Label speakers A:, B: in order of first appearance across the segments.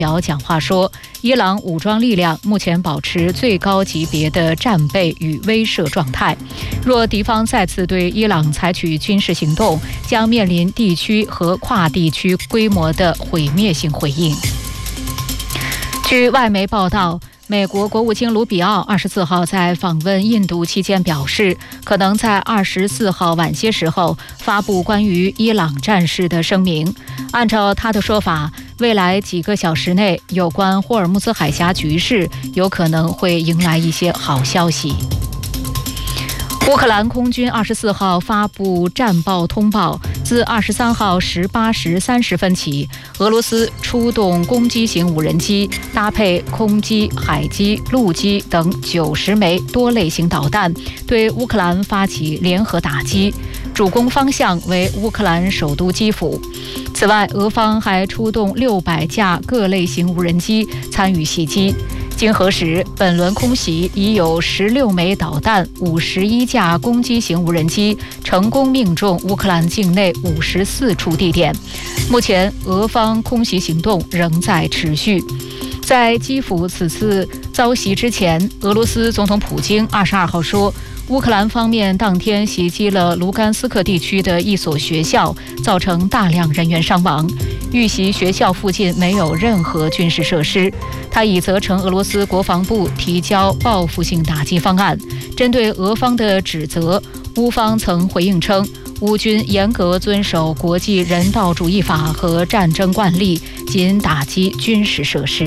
A: 表讲话说，伊朗武装力量目前保持最高级别的战备与威慑状态，若敌方再次对伊朗采取军事行动，将面临地区和跨地区规模的毁灭性回应。据外媒报道，美国国务卿卢比奥24号在访问印度期间表示，可能在24号晚些时候发布关于伊朗战事的声明。按照他的说法，未来几个小时内，有关霍尔木兹海峡局势有可能会迎来一些好消息。乌克兰空军24号发布战报通报，自23号18时30分起，俄罗斯出动攻击型无人机，搭配空机、海机、陆机等90枚多类型导弹，对乌克兰发起联合打击，主攻方向为乌克兰首都基辅。此外，俄方还出动600架各类型无人机参与袭击。经核实，本轮空袭已有16枚导弹、51架攻击型无人机成功命中乌克兰境内54处地点。目前，俄方空袭行动仍在持续。在基辅此次遭袭之前，俄罗斯总统普京22号说，乌克兰方面当天袭击了卢甘斯克地区的一所学校，造成大量人员伤亡。遇袭学校附近没有任何军事设施。他已责成俄罗斯国防部提交报复性打击方案。针对俄方的指责，乌方曾回应称，乌军严格遵守国际人道主义法和战争惯例，仅打击军事设施。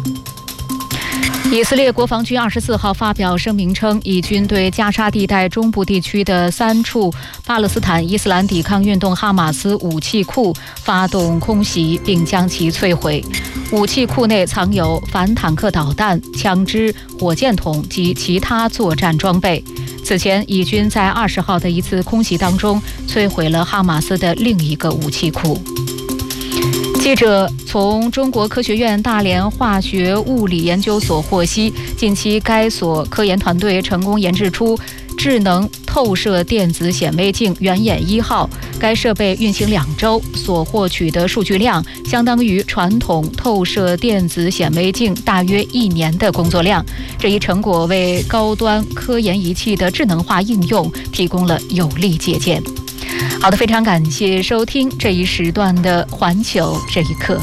A: 以色列国防军24号发表声明称，以军对加沙地带中部地区的3处巴勒斯坦伊斯兰抵抗运动哈马斯武器库发动空袭，并将其摧毁。武器库内藏有反坦克导弹、枪支、火箭筒及其他作战装备。此前，以军在20号的一次空袭当中摧毁了哈马斯的另一个武器库。记者从中国科学院大连化学物理研究所获悉，近期该所科研团队成功研制出智能透射电子显微镜圆眼1号，该设备运行2周，所获取的数据量相当于传统透射电子显微镜大约1年的工作量。这一成果为高端科研仪器的智能化应用提供了有力借鉴。好的，非常感谢收听这一时段的环球这一刻。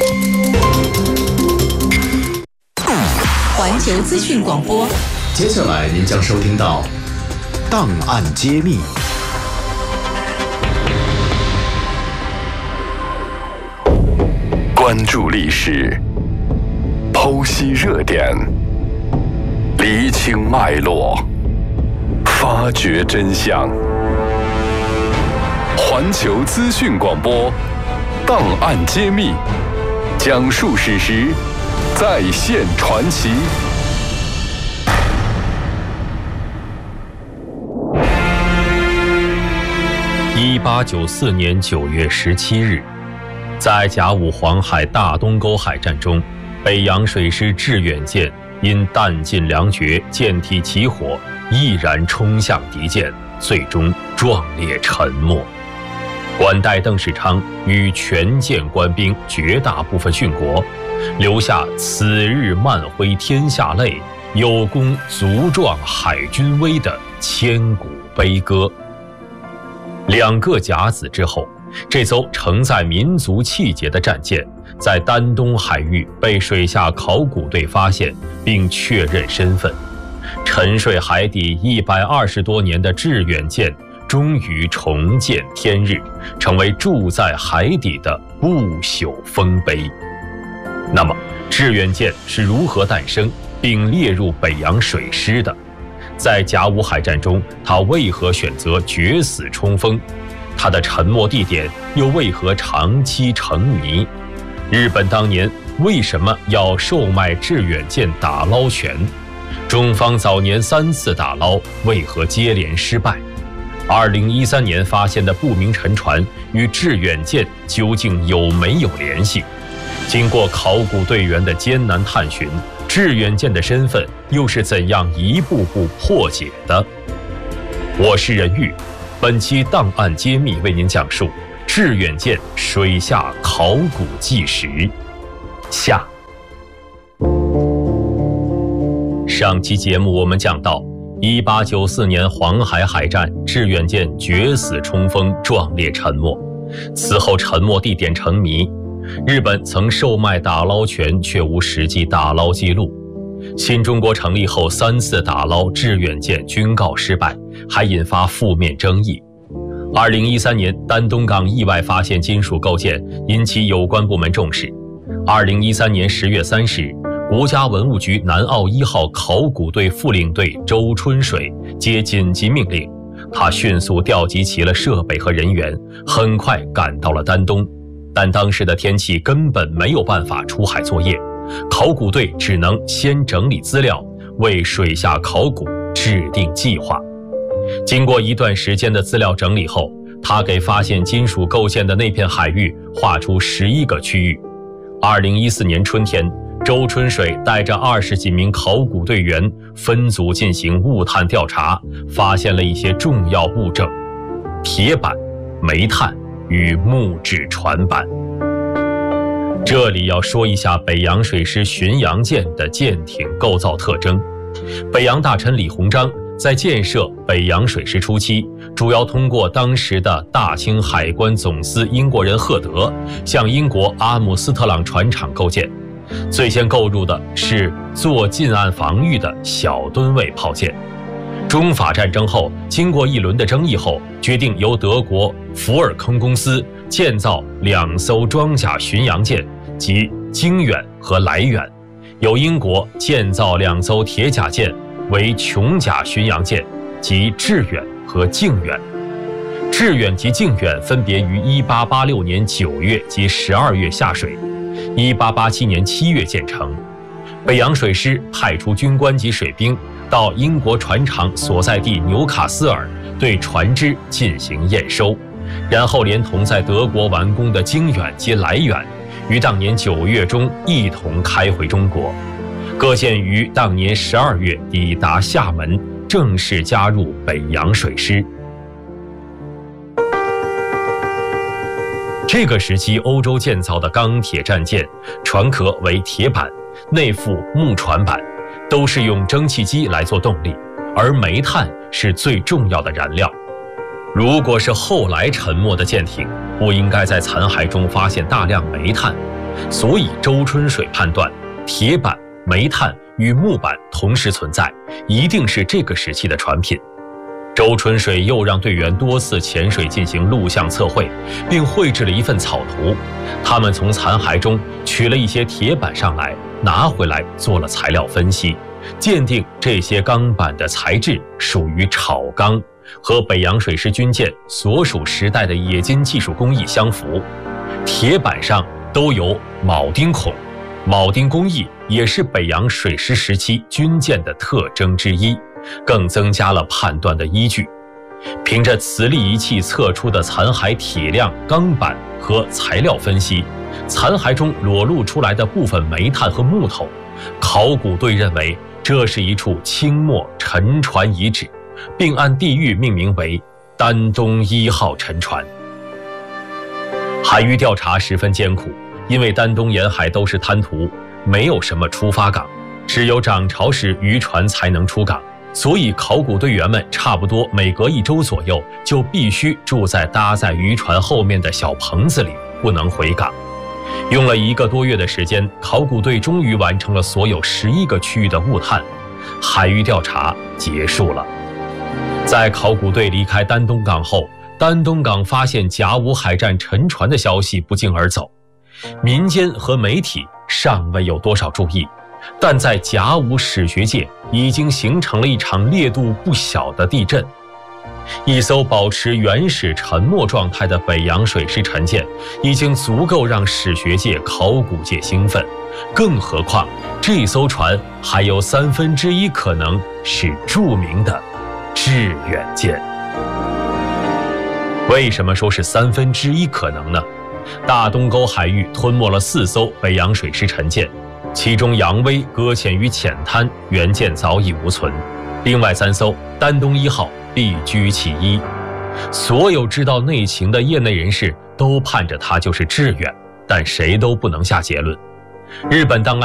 B: 环球资讯广播，
C: 接下来您将收听到档案揭秘。
D: 关注历史，剖析热点，厘清脉络，发掘真相。环球资讯广播，档案揭秘，讲述史实，再现传奇。
E: 1894年9月17日，在甲午黄海大东沟海战中，北洋水师致远舰因弹尽粮绝，舰体起火，毅然冲向敌舰，最终壮烈沉没。管带邓世昌与全舰官兵绝大部分殉国，留下“此日漫挥天下泪，有功足壮海军威”的千古悲歌。2个甲子之后，这艘承载民族气节的战舰在丹东海域被水下考古队发现并确认身份。沉睡海底120多年的致远舰终于重见天日，成为住在海底的不朽丰碑。那么，致远舰是如何诞生并列入北洋水师的？在甲午海战中，它为何选择决死冲锋？它的沉没地点又为何长期成谜？日本当年为什么要售卖致远舰打捞权？中方早年3次打捞为何接连失败？2013年发现的不明沉船与致远舰究竟有没有联系？经过考古队员的艰难探寻，致远舰的身份又是怎样一步步破解的？我是任玉，本期档案揭秘为您讲述致远舰水下考古纪实下。 上期节目我们讲到，1894年黄海海战，致远舰决死冲锋，壮烈沉没。此后沉没地点成谜，日本曾售卖打捞权，却无实际打捞记录。新中国成立后3次打捞致远舰均告失败，还引发负面争议。2013年，丹东港意外发现金属构件，引起有关部门重视。2013年10月30日，国家文物局南澳1号考古队副领队周春水接紧急命令，他迅速调集齐了设备和人员，很快赶到了丹东。但当时的天气根本没有办法出海作业，考古队只能先整理资料，为水下考古制定计划。经过一段时间的资料整理后，他给发现金属构件的那片海域划出11个区域。2014年春天，周春水带着20几名考古队员分组进行物探调查，发现了一些重要物证：铁板、煤炭与木质船板。这里要说一下北洋水师巡洋舰的舰艇构造特征。北洋大臣李鸿章在建设北洋水师初期，主要通过当时的大清海关总司英国人赫德向英国阿姆斯特朗船厂购建。最先购入的是做近岸防御的小吨位炮舰。中法战争后，经过一轮的争议后，决定由德国福尔坑公司建造2艘装甲巡洋舰，即经远和来远，由英国建造2艘铁甲舰，为琼甲巡洋舰，即致远和靖远。致远及靖远分别于1886年9月及12月下水，1887年7月建成。北洋水师派出军官级水兵到英国船厂所在地纽卡斯尔对船只进行验收，然后连同在德国完工的经远及来远于当年9月中一同开回中国，各舰于当年12月抵达厦门，正式加入北洋水师。这个时期欧洲建造的钢铁战舰，船壳为铁板，内附木船板，都是用蒸汽机来做动力，而煤炭是最重要的燃料。如果是后来沉没的舰艇，不应该在残骸中发现大量煤炭，所以周春水判断铁板、煤炭与木板同时存在，一定是这个时期的船品。周春水又让队员多次潜水进行录像测绘，并绘制了一份草图。他们从残骸中取了一些铁板上来，拿回来做了材料分析，鉴定这些钢板的材质属于炒钢，和北洋水师军舰所属时代的冶金技术工艺相符。铁板上都有铆钉孔，铆钉工艺也是北洋水师时期军舰的特征之一，更增加了判断的依据。凭着磁力仪器测出的残骸铁量、钢板和材料分析，残骸中裸露出来的部分煤炭和木头，考古队认为这是一处清末沉船遗址，并按地域命名为丹东1号沉船。海域调查十分艰苦，因为丹东沿海都是滩涂，没有什么出发港，只有涨潮时渔船才能出港，所以考古队员们差不多每隔1周左右就必须住在搭在渔船后面的小棚子里，不能回港。用了1个多月的时间，考古队终于完成了所有11个区域的物探，海域调查结束了。在考古队离开丹东港后，丹东港发现甲午海战沉船的消息不胫而走，民间和媒体尚未有多少注意，但在甲午史学界已经形成了一场烈度不小的地震。一艘保持原始沉没状态的北洋水师沉舰已经足够让史学界、考古界兴奋，更何况这艘船还有1/3可能是著名的致远舰。为什么说是1/3可能呢？大东沟海域吞没了4艘北洋水师沉舰，其中扬威搁浅于浅滩，原舰早已无存，另外3艘丹东1号必居其一。所有知道内情的业内人士都盼着它就是致远，但谁都不能下结论。日本档案